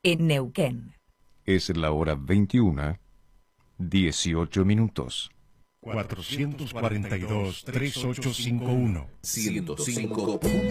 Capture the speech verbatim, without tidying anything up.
en Neuquén. Es la hora veintiuna, dieciocho minutos. cuatrocientos cuarenta y dos, treinta y ocho cincuenta y uno. ciento cinco punto